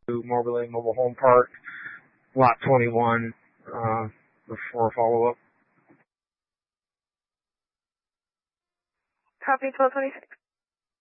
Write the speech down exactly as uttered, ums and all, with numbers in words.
Mobile Lane Mobile Home Park, lot twenty-one, uh, before follow-up. Copy twelve twenty-six.